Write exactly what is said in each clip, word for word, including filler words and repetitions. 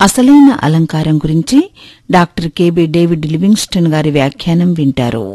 అసలైన అలంకారం గురించి డాక్టర్ కెబి డేవిడ్ లివింగ్స్టన్ గారి వ్యాఖ్యానం వింటారు.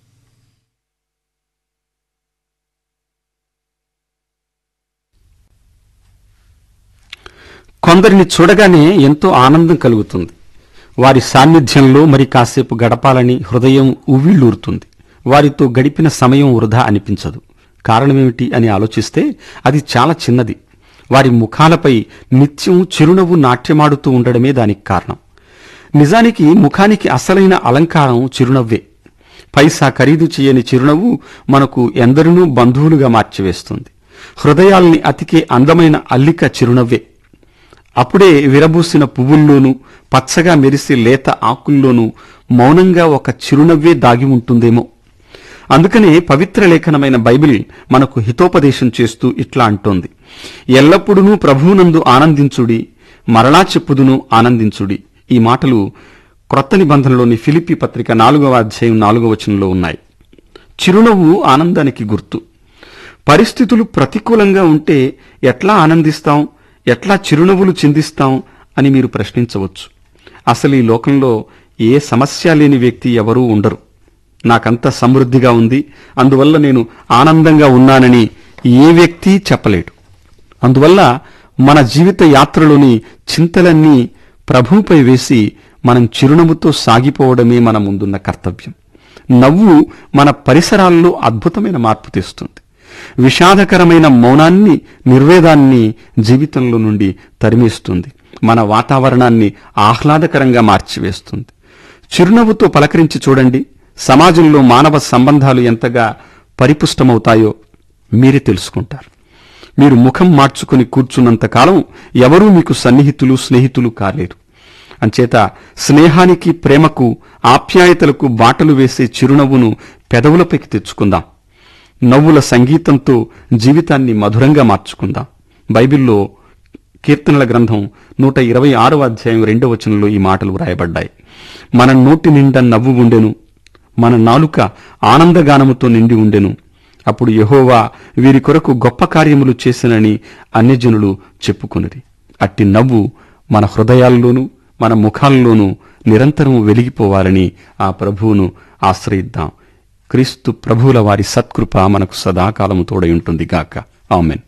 కొందరిని చూడగానే ఎంతో ఆనందం కలుగుతుంది. వారి సాన్నిధ్యంలో మరి కాసేపు గడపాలని హృదయం ఉవ్విళ్లూరుతుంది. వారితో గడిపిన సమయం వృధా అనిపించదు. కారణమేమిటి అని ఆలోచిస్తే అది చాలా చిన్నది. వారి ముఖాలపై నిత్యం చిరునవ్వు నాట్యమాడుతూ ఉండడమే దానికి కారణం. నిజానికి ముఖానికి అసలైన అలంకారం చిరునవ్వే. పైసా ఖరీదు చేయని చిరునవ్వు మనకు ఎందరినూ బంధువులుగా మార్చివేస్తుంది. హృదయాల్ని అతికే అందమైన అల్లిక చిరునవ్వే. అప్పుడే విరబూసిన పువ్వుల్లోనూ పచ్చగా మెరిసే లేత ఆకుల్లోనూ మౌనంగా ఒక చిరునవ్వే దాగి ఉంటుందేమో. అందుకనే పవిత్ర లేఖనమైన బైబిల్ మనకు హితోపదేశం చేస్తూ ఇట్లా అంటోంది, ఎల్లప్పుడూ ప్రభువునందు ఆనందించుడి, మరలా చెప్పుదును ఆనందించుడి. ఈ మాటలు క్రొత్త నిబంధనలోని ఫిలిప్పీ పత్రిక నాలుగవ అధ్యాయం నాలుగవ వచనంలో ఉన్నాయి. చిరునవ్వు ఆనందానికి గుర్తు. పరిస్థితులు ప్రతికూలంగా ఉంటే ఎట్లా ఆనందిస్తాం, ఎట్లా చిరునవ్వులు చిందిస్తాం అని మీరు ప్రశ్నించవచ్చు. అసలు ఈ లోకంలో ఏ సమస్య లేని వ్యక్తి ఎవరూ ఉండరు. నాకంత సమృద్ధిగా ఉంది, అందువల్ల నేను ఆనందంగా ఉన్నానని ఏ వ్యక్తి చెప్పలేడు. అందువల్ల మన జీవిత యాత్రలోని చింతలన్నీ ప్రభువుపై వేసి మనం చిరునవ్వుతో సాగిపోవడమే మన ముందున్న కర్తవ్యం. నవ్వు మన పరిసరాల్లో అద్భుతమైన మార్పు తెస్తుంది. విషాదకరమైన మౌనాన్ని, నిర్వేదాన్ని జీవితంలో నుండి తరిమేస్తుంది. మన వాతావరణాన్ని ఆహ్లాదకరంగా మార్చివేస్తుంది. చిరునవ్వుతో పలకరించి చూడండి, సమాజంలో మానవ సంబంధాలు ఎంతగా పరిపుష్టమవుతాయో మీరే తెలుసుకుంటారు. మీరు ముఖం మార్చుకుని కూర్చున్నంతకాలం ఎవరూ మీకు సన్నిహితులు, స్నేహితులు కాలేరు. అంచేత స్నేహానికి, ప్రేమకు, ఆప్యాయతలకు బాటలు వేసే చిరునవ్వును పెదవులపైకి తెచ్చుకుందాం. నవ్వుల సంగీతంతో జీవితాన్ని మధురంగా మార్చుకుందాం. బైబిల్లో కీర్తనల గ్రంథం నూట ఇరవై ఆరవ అధ్యాయం రెండవ వచనంలో ఈ మాటలు వ్రాయబడ్డాయి. మన నోటి నిండా నవ్వు ఉండెను, మన నాలుక ఆనందగానముతో నిండి ఉండెను. అప్పుడు యెహోవా వీరి కొరకు గొప్ప కార్యములు చేసినని అన్యజనులు చెప్పుకొనిరి. అట్టి నవ్వు మన హృదయాల్లోనూ మన ముఖాల్లోనూ నిరంతరం వెలిగిపోవాలని ఆ ప్రభువును ఆశ్రయిద్దాం. క్రీస్తు ప్రభువుల వారి సత్కృప మనకు సదాకాలము తోడై ఉంటుంది గాక. ఆమెన్.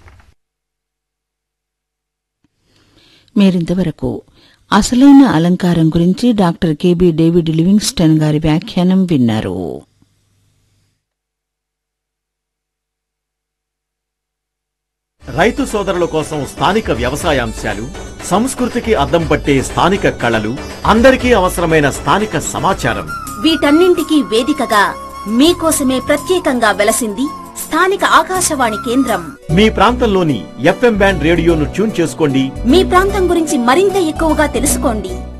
మీరింతవరకు అసలైన అలంకారం గురించి డాక్టర్ కెబి డేవిడ్ లివింగ్స్టన్ గారి వ్యాఖ్యానం విన్నారు. రైతు సోదరుల కోసం స్థానిక వ్యవసాయాంశాలు, సంస్కృతికి అద్దం పట్టే స్థానిక కళలు, అందరికీ అవసరమైన స్థానిక సమాచారం, వీటన్నింటికీ వేదికగా మీకోసమే ప్రత్యేకంగా వెలసింది స్థానిక ఆకాశవాణి కేంద్రం. మీ ప్రాంతంలోని ఎఫ్ఎం బ్యాండ్ రేడియోను ట్యూన్ చేసుకోండి. మీ ప్రాంతం గురించి మరింత ఎక్కువగా తెలుసుకోండి.